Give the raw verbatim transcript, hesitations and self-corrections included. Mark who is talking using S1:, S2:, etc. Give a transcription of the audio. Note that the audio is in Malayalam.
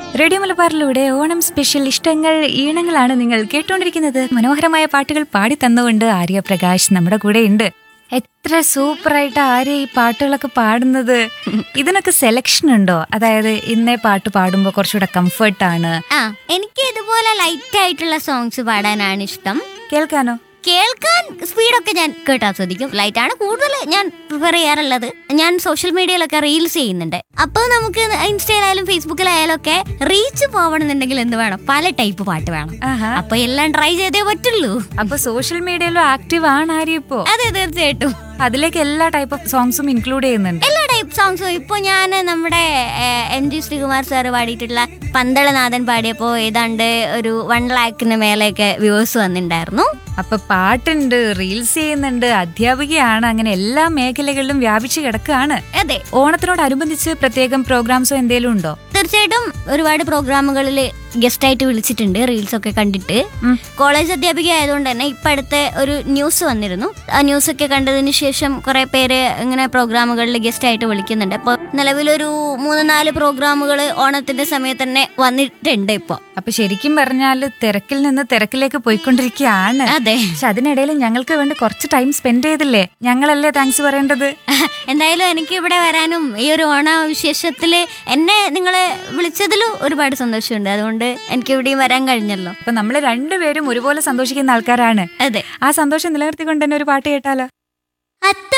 S1: റേഡിയോ മലബാറിലൂടെ ഓണം സ്പെഷ്യൽ ഇഷ്ടങ്ങൾ ഈണങ്ങളാണ് നിങ്ങൾ കേട്ടുകൊണ്ടിരിക്കുന്നത്. മനോഹരമായ പാട്ടുകൾ പാടി തന്നുകൊണ്ട് ആര്യ പ്രകാശ് നമ്മുടെ കൂടെ ഉണ്ട്. എത്ര സൂപ്പറായിട്ട് ആര്യ ഈ പാട്ടുകളൊക്കെ പാടുന്നത്. ഇതിനൊക്കെ സെലക്ഷൻ ഉണ്ടോ? അതായത് ഇന്നേ പാട്ട് പാടുമ്പോൾ കുറച്ചുകൂടെ കംഫർട്ടാണ്.
S2: ആ എനിക്ക് ഇതുപോലെ ലൈറ്റ് ആയിട്ടുള്ള സോങ്സ് പാടാനാണ് ഇഷ്ടം.
S1: കേൾക്കാനോ?
S2: കേൾക്കാൻ സ്പീഡൊക്കെ ഞാൻ കേട്ട് ആസ്വദിക്കും. ലൈറ്റ് ആണ് കൂടുതൽ ഞാൻ പ്രിഫർ ചെയ്യാറുള്ളത്. ഞാൻ സോഷ്യൽ മീഡിയയിലൊക്കെ റീൽസ് ചെയ്യുന്നുണ്ട്. അപ്പോൾ നമുക്ക് ഇൻസ്റ്റയിലായാലും ഫേസ്ബുക്കിലായാലും ഒക്കെ റീച്ച് പോകണമെന്നുണ്ടെങ്കിൽ എന്ത് വേണം? പല ടൈപ്പ് പാട്ട് വേണം. അപ്പൊ എല്ലാം ട്രൈ ചെയ്തേ പറ്റുള്ളൂ.
S1: അപ്പൊ സോഷ്യൽ മീഡിയയിലും ആക്റ്റീവ് ആണ് ആര്യ ഇപ്പോ?
S2: അതെ, തീർച്ചയായിട്ടും.
S1: അതിലേക്ക് എല്ലാ ടൈപ്പ് ഓഫ് സോങ്സും ഇൻക്ലൂഡ് ചെയ്യുന്നുണ്ട്.
S2: എല്ലാ ടൈപ്പ് സോങ്സും. ഇപ്പൊ ഞാൻ നമ്മുടെ എം ജി ശ്രീകുമാർ സാറ് പാടിയിട്ടുള്ള പന്തളനാഥൻ പാടിയപ്പോ ഏതാണ്ട് ഒരു വൺ ലാഖിന് മേലെയൊക്കെ വ്യൂവേഴ്സ് വന്നിട്ടുണ്ടായിരുന്നു.
S1: അപ്പൊ പാട്ടുണ്ട്, റീൽസ് ചെയ്യുന്നുണ്ട്, അധ്യാപികയാണ്, അങ്ങനെ എല്ലാ മേഖലകളിലും വ്യാപിച്ചു കിടക്കുകയാണ്.
S2: അതെ.
S1: ഓണത്തിനോടനുബന്ധിച്ച് പ്രത്യേകം പ്രോഗ്രാംസോ എന്തെങ്കിലും ഉണ്ടോ?
S2: തീർച്ചയായിട്ടും ഒരുപാട് പ്രോഗ്രാമുകളിൽ ഗസ്റ്റ് ആയിട്ട് വിളിച്ചിട്ടുണ്ട്. റീൽസ് ഒക്കെ കണ്ടിട്ട്. കോളേജ് അധ്യാപിക ആയതുകൊണ്ട് തന്നെ ഇപ്പൊ അടുത്ത ഒരു ന്യൂസ് വന്നിരുന്നു. ആ ന്യൂസ് ഒക്കെ കണ്ടതിന് ശേഷം കുറെ പേര് ഇങ്ങനെ പ്രോഗ്രാമുകളിൽ ഗസ്റ്റ് ആയിട്ട് വിളിക്കുന്നുണ്ട്. അപ്പൊ നിലവിലൊരു മൂന്ന് നാല് പ്രോഗ്രാമുകൾ ഓണത്തിന്റെ സമയത്ത് തന്നെ വന്നിട്ടുണ്ട് ഇപ്പൊ.
S1: അപ്പൊ ശരിക്കും പറഞ്ഞാല് തിരക്കിൽ നിന്ന് തിരക്കിലേക്ക് പോയിക്കൊണ്ടിരിക്കുകയാണ്.
S2: അതെ.
S1: പക്ഷെ അതിനിടയിൽ ഞങ്ങൾക്ക് വേണ്ടി കുറച്ച് ടൈം സ്പെൻഡ് ചെയ്തില്ലേ? ഞങ്ങളല്ലേ താങ്ക്സ് പറയേണ്ടത്.
S2: എന്തായാലും എനിക്ക് ഇവിടെ വരാനും ഈ ഒരു ഓണ വിശേഷത്തില് എന്നെ നിങ്ങള് വിളിച്ചതിലും ഒരുപാട് സന്തോഷമുണ്ട്. അതുകൊണ്ട് എനിക്ക് ഇവിടെയും വരാൻ കഴിഞ്ഞല്ലോ.
S1: അപ്പൊ നമ്മള് രണ്ടുപേരും ഒരുപോലെ സന്തോഷിക്കുന്ന ആൾക്കാരാണ്.
S2: അതെ.
S1: ആ സന്തോഷം നിലനിർത്തിക്കൊണ്ട് തന്നെ ഒരു പാട്ട് കേട്ടാലോ?
S2: അത്ത